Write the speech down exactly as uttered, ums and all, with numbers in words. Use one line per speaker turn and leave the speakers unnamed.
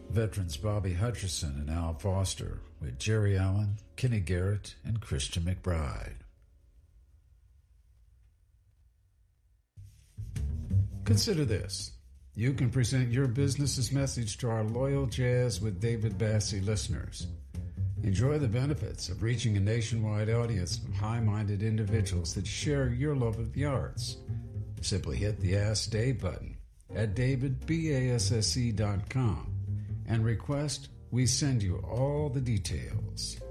Veterans Bobby Hutcherson and Al Foster with Jerry Allen, Kenny Garrett, and Christian McBride. Consider this. You can present your business's message to our loyal Jazz with David Bassey listeners. Enjoy the benefits of reaching a nationwide audience of high-minded individuals that share your love of the arts. Simply hit the Ask Dave button at david basse dot com and request we send you all the details.